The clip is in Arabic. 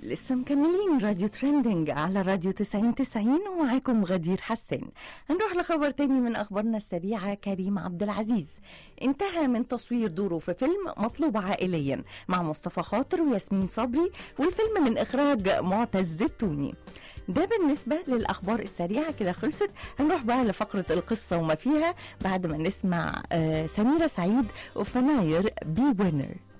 لسه مكملين راديو ترندنج على راديو 90 ومعاكم غدير حسان. هنروح لخبر تاني من أخبارنا السريعة. كريم عبد العزيز انتهى من تصوير دوره في فيلم مطلوب عائليا مع مصطفى خاطر وياسمين صبري، والفيلم من إخراج معتز التوني. ده بالنسبة للأخبار السريعة كده خلصت. هنروح بقى لفقرة القصة وما فيها بعد ما نسمع سميرة سعيد وفناير بي وينر.